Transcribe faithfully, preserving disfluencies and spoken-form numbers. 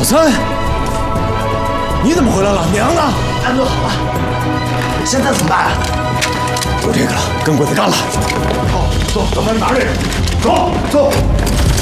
老三，你怎么回来了？娘呢？ 安顿好了。现在怎么办啊？ 有这个了，跟鬼子干了！走走，走，咱们拿这个，走走。